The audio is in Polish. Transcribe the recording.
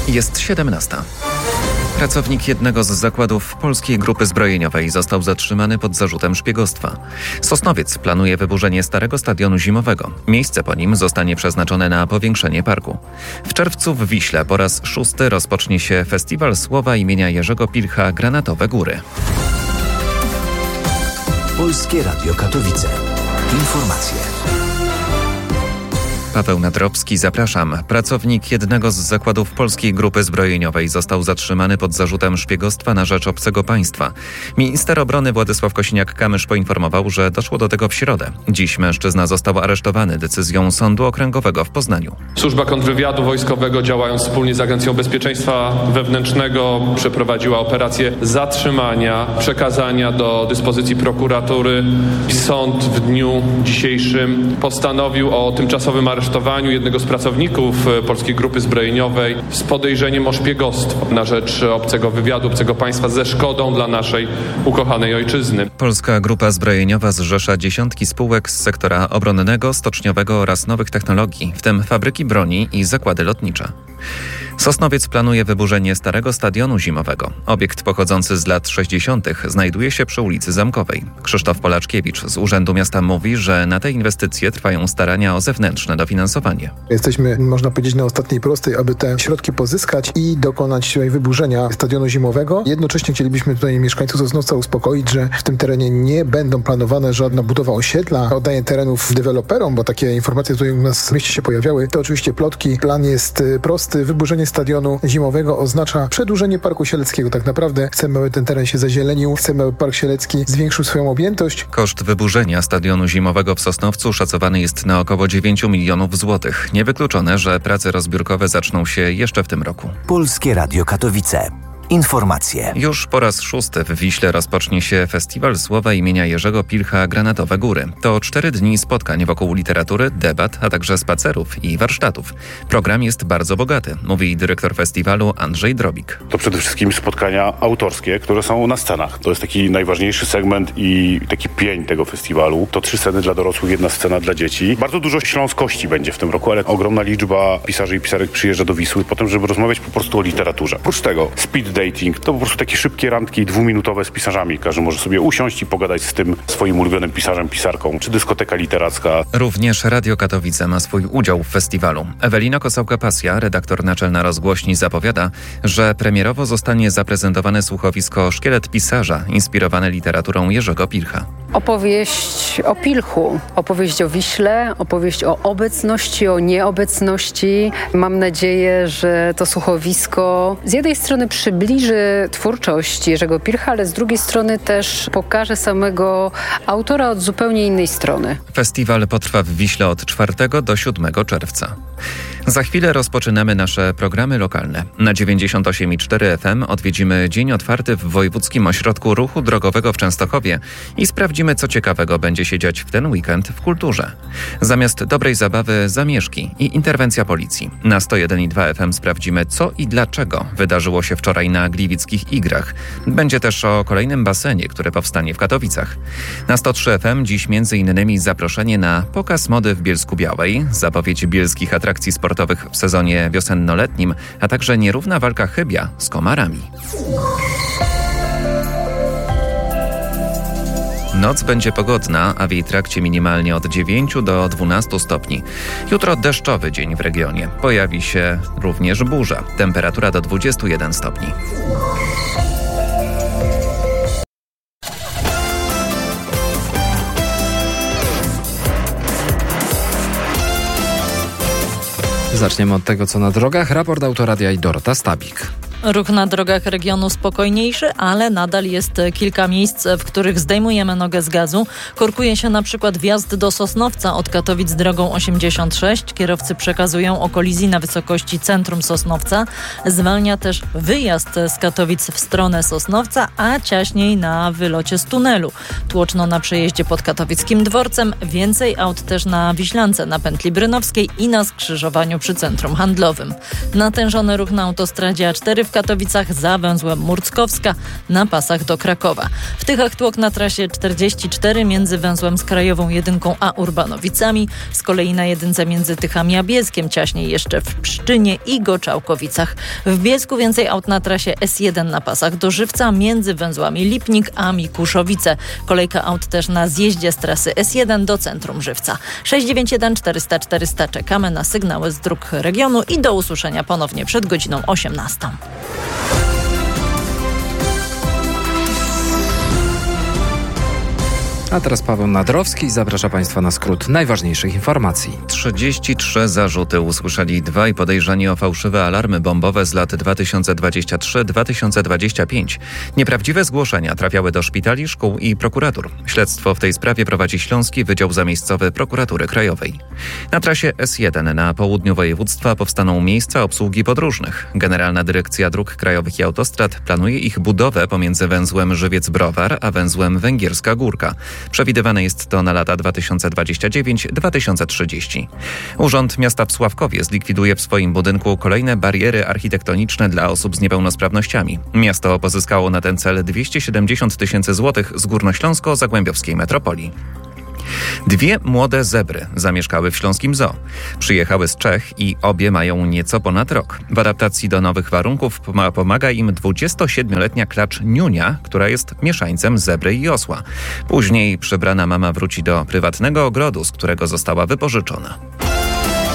Jest 17. Pracownik jednego z zakładów Polskiej Grupy Zbrojeniowej został zatrzymany pod zarzutem szpiegostwa. Sosnowiec planuje wyburzenie starego stadionu zimowego. Miejsce po nim zostanie przeznaczone na powiększenie parku. W czerwcu w Wiśle po raz 6. rozpocznie się Festiwal Słowa imienia Jerzego Pilcha Granatowe Góry. Polskie Radio Katowice. Informacje. Paweł Nadrobski, zapraszam. Pracownik jednego z zakładów Polskiej Grupy Zbrojeniowej został zatrzymany pod zarzutem szpiegostwa na rzecz obcego państwa. Minister obrony Władysław Kosiniak-Kamysz poinformował, że doszło do tego w środę. Dziś mężczyzna został aresztowany decyzją Sądu Okręgowego w Poznaniu. Służba kontrwywiadu wojskowego, działając wspólnie z Agencją Bezpieczeństwa Wewnętrznego, przeprowadziła operację zatrzymania, przekazania do dyspozycji prokuratury. Sąd w dniu dzisiejszym postanowił o tymczasowym aresztowaniu jednego z pracowników Polskiej Grupy Zbrojeniowej z podejrzeniem o szpiegostwo na rzecz obcego wywiadu, obcego państwa ze szkodą dla naszej ukochanej ojczyzny. Polska Grupa Zbrojeniowa zrzesza dziesiątki spółek z sektora obronnego, stoczniowego oraz nowych technologii, w tym fabryki broni i zakłady lotnicze. Sosnowiec planuje wyburzenie starego stadionu zimowego. Obiekt pochodzący z lat 60. znajduje się przy ulicy Zamkowej. Krzysztof Polaczkiewicz z Urzędu Miasta mówi, że na te inwestycje trwają starania o zewnętrzne dofinansowanie. Jesteśmy, można powiedzieć, na ostatniej prostej, aby te środki pozyskać i dokonać tutaj wyburzenia stadionu zimowego. Jednocześnie chcielibyśmy tutaj mieszkańców Sosnowca uspokoić, że w tym terenie nie będą planowane żadna budowa osiedla, oddanie terenów deweloperom, bo takie informacje tutaj u nas w mieście się pojawiały. To oczywiście plotki. Plan jest prosty. Wyburzenie stadionu zimowego oznacza przedłużenie Parku Sieleckiego. Tak naprawdę chcemy, aby ten teren się zazielenił, chcemy, aby Park Sielecki zwiększył swoją objętość. Koszt wyburzenia stadionu zimowego w Sosnowcu szacowany jest na około 9 milionów złotych. Niewykluczone, że prace rozbiórkowe zaczną się jeszcze w tym roku. Polskie Radio Katowice. Informacje. Już po raz 6. w Wiśle rozpocznie się Festiwal Słowa imienia Jerzego Pilcha Granatowe Góry. To 4 dni spotkań wokół literatury, debat, a także spacerów i warsztatów. Program jest bardzo bogaty, mówi dyrektor festiwalu Andrzej Drobik. To przede wszystkim spotkania autorskie, które są na scenach. To jest taki najważniejszy segment i taki pień tego festiwalu. To 3 sceny dla dorosłych, 1 scena dla dzieci. Bardzo dużo śląskości będzie w tym roku, ale ogromna liczba pisarzy i pisarek przyjeżdża do Wisły po to, żeby rozmawiać po prostu o literaturze. Oprócz tego speed dating to po prostu takie szybkie randki 2-minutowe z pisarzami. Każdy może sobie usiąść i pogadać z tym swoim ulubionym pisarzem, pisarką, czy dyskoteka literacka. Również Radio Katowice ma swój udział w festiwalu. Ewelina Kosałka-Pasja, redaktor naczelna rozgłośni, zapowiada, że premierowo zostanie zaprezentowane słuchowisko Szkielet pisarza, inspirowane literaturą Jerzego Pilcha. Opowieść o Pilchu, opowieść o Wiśle, opowieść o obecności, o nieobecności. Mam nadzieję, że to słuchowisko z jednej strony przybliży twórczość Jerzego Pilcha, ale z drugiej strony też pokaże samego autora od zupełnie innej strony. Festiwal potrwa w Wiśle od 4 do 7 czerwca. Za chwilę rozpoczynamy nasze programy lokalne. Na 98,4 FM odwiedzimy dzień otwarty w Wojewódzkim Ośrodku Ruchu Drogowego w Częstochowie i sprawdzimy, co ciekawego będzie się dziać w ten weekend w kulturze. Zamiast dobrej zabawy, zamieszki i interwencja policji. Na 101,2 FM sprawdzimy, co i dlaczego wydarzyło się wczoraj na Gliwickich Igrach. Będzie też o kolejnym basenie, który powstanie w Katowicach. Na 103 FM dziś m.in. zaproszenie na pokaz mody w Bielsku-Białej, zapowiedź bielskich atrakcji sportowych w sezonie wiosennoletnim, a także nierówna walka chybia z komarami. Noc będzie pogodna, a w jej trakcie minimalnie od 9 do 12 stopni. Jutro deszczowy dzień w regionie. Pojawi się również burza. Temperatura do 21 stopni. Zaczniemy od tego, co na drogach. Raport Autoradia i Dorota Stabik. Ruch na drogach regionu spokojniejszy, ale nadal jest kilka miejsc, w których zdejmujemy nogę z gazu. Korkuje się na przykład wjazd do Sosnowca od Katowic drogą 86. Kierowcy przekazują o kolizji na wysokości centrum Sosnowca. Zwalnia też wyjazd z Katowic w stronę Sosnowca, a ciaśniej na wylocie z tunelu. Tłoczno na przejeździe pod Katowickim Dworcem. Więcej aut też na Wiślance, na pętli Brynowskiej i na skrzyżowaniu przy centrum handlowym. Natężony ruch na autostradzie A4 w Katowicach za węzłem Murckowska na pasach do Krakowa. W Tychach tłok na trasie 44 między węzłem z Krajową Jedynką a Urbanowicami. Z kolei na jedynce między Tychami a Bielskiem, ciaśniej jeszcze w Pszczynie i Goczałkowicach. W Bielsku więcej aut na trasie S1 na pasach do Żywca między węzłami Lipnik a Mikuszowice. Kolejka aut też na zjeździe z trasy S1 do centrum Żywca. 691 400 400 czekamy na sygnały z dróg regionu i do usłyszenia ponownie przed godziną 18. A teraz Paweł Nadrowski zaprasza Państwa na skrót najważniejszych informacji. 33 zarzuty usłyszeli dwaj podejrzani o fałszywe alarmy bombowe z lat 2023-2025. Nieprawdziwe zgłoszenia trafiały do szpitali, szkół i prokuratur. Śledztwo w tej sprawie prowadzi Śląski Wydział Zamiejscowy Prokuratury Krajowej. Na trasie S1 na południu województwa powstaną miejsca obsługi podróżnych. Generalna Dyrekcja Dróg Krajowych i Autostrad planuje ich budowę pomiędzy węzłem Żywiec-Browar a węzłem Węgierska Górka. Przewidywane jest to na lata 2029-2030. Urząd Miasta w Sławkowie zlikwiduje w swoim budynku kolejne bariery architektoniczne dla osób z niepełnosprawnościami. Miasto pozyskało na ten cel 270 000 złotych z górnośląsko-zagłębiowskiej metropolii. Dwie młode zebry zamieszkały w śląskim zoo. Przyjechały z Czech i obie mają nieco ponad rok. W adaptacji do nowych warunków pomaga im 27-letnia klacz Niunia, która jest mieszańcem zebry i osła. Później przybrana mama wróci do prywatnego ogrodu, z którego została wypożyczona.